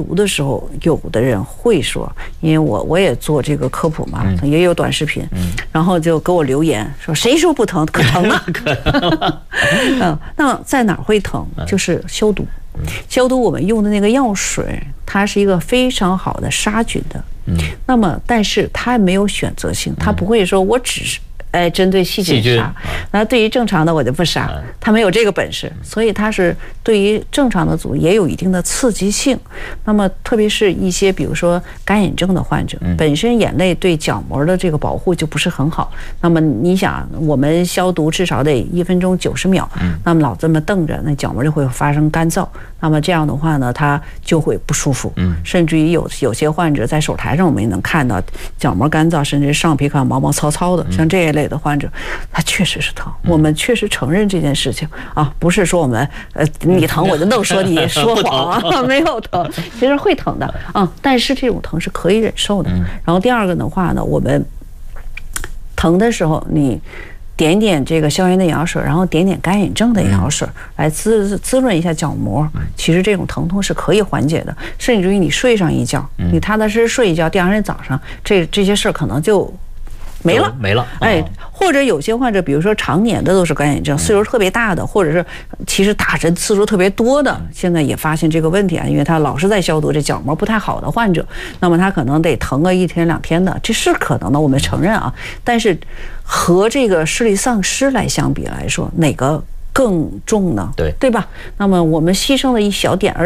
毒的时候，有的人会说，因为我也做这个科普嘛，也有短视频，然后就给我留言说，谁说不疼？可疼啊！那在哪儿会疼？就是消毒。消毒我们用的那个药水，它是一个非常好的杀菌的。那么但是它没有选择性，它不会说我只是针对细菌杀，那对于正常的我就不杀，它没有这个本事，所以它是对于正常的组也有一定的刺激性。那么特别是一些比如说干眼症的患者，本身眼泪对角膜的这个保护就不是很好，那么你想我们消毒至少得1分钟90秒，那么老这么瞪着，那角膜就会发生干燥，那么这样的话呢，它就会不舒服，甚至于有些患者在手台上我们也能看到角膜干燥，甚至上皮看毛毛糙糙的，像这一类的患者，他确实是疼，我们确实承认这件事情啊，不是说我们你疼我就愣说你说谎啊，没有疼，其实会疼的啊，但是这种疼是可以忍受的。然后第二个的话呢，我们疼的时候你点一点这个消炎的眼药水，然后点点干眼症的眼药水，来滋润一下角膜。其实这种疼痛是可以缓解的，甚至于你睡上一觉，你踏踏实实睡一觉，第二天早上这些事儿可能就没了。或者有些患者，比如说常年的都是干眼症，岁数特别大的，或者是其实打针次数特别多的，现在也发现这个问题啊，因为他老是在消毒，这角膜不太好的患者，那么他可能得疼个1天2天的，这是可能的，我们承认啊。但是和这个视力丧失来相比来说，哪个更重呢？对吧？那么我们牺牲了一小点，